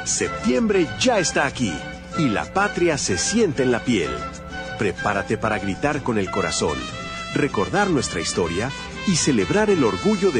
Septiembre ya está aquí y la patria se siente en la piel. Prepárate para gritar con el corazón, recordar nuestra historia y celebrar el orgullo de